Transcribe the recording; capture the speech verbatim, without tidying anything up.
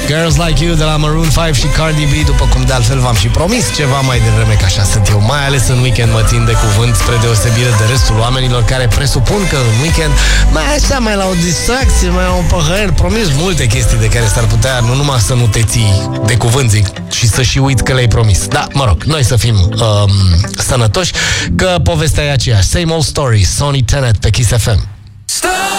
Girls Like You de la Maroon cinci și Cardi B, după cum de altfel v-am și promis ceva mai devreme, că așa sunt eu, mai ales în weekend mă țin de cuvânt, spre deosebire de restul oamenilor care presupun că în weekend mai așa, mai la o distracție, mai la un păhăr, promis multe chestii de care s-ar putea nu numai să nu te ții de cuvânt, zic, și să și uit că le-ai promis. Da, mă rog, noi să fim um, sănătoși, că povestea e aceeași. Same old story, Sonny Tenet pe Kiss F M.